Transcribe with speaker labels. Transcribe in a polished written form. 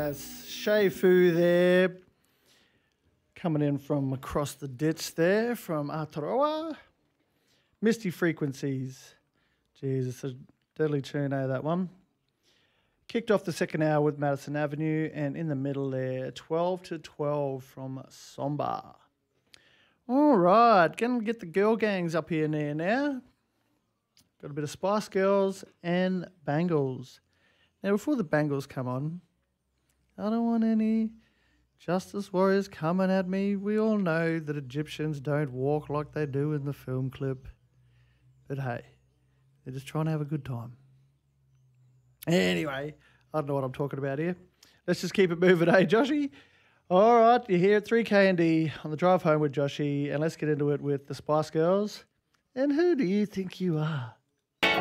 Speaker 1: Yes, Shay Fu there. Coming in from across the ditch there from Aotearoa. Misty Frequencies. Jeez, it's a deadly tune, that one. Kicked off the second hour with Madison Avenue, and in the middle there, 12 to 12 from Somba. All right, going to get the girl gangs up here near now. Got a bit of Spice Girls and Bangles. Now, before the Bangles come on, I don't want any Justice Warriors coming at me. We all know that Egyptians don't walk like they do in the film clip. But hey, they're just trying to have a good time. Anyway, I don't know what I'm talking about here. Let's just keep it moving, eh, Joshy? All right, you're here at 3K&D on the drive home with Joshy, and let's get into it with the Spice Girls. And who do you think you are?